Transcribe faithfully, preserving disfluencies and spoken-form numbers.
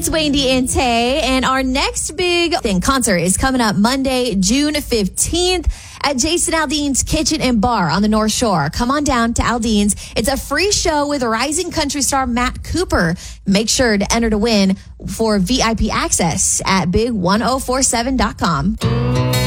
It's Wendy and Tay, and our next big thing concert is coming up Monday, June fifteenth at Jason Aldean's Kitchen and Bar on the North Shore. Come on down to Aldean's. It's a free show with rising country star Matt Cooper. Make sure to enter to win for V I P access at big ten forty-seven dot com.